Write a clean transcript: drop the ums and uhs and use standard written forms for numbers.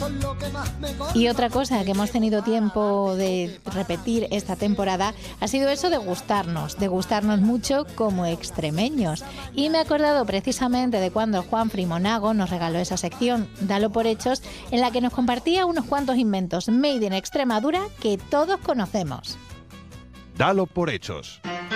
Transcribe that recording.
Y otra cosa que hemos tenido tiempo de repetir esta temporada ha sido eso de gustarnos mucho como extremeños. Y me he acordado precisamente de cuando Juan Frimonago nos regaló esa sección Dalo por hechos, en la que nos compartía unos cuantos inventos made in Extremadura que todos conocemos. Dalo por hechos.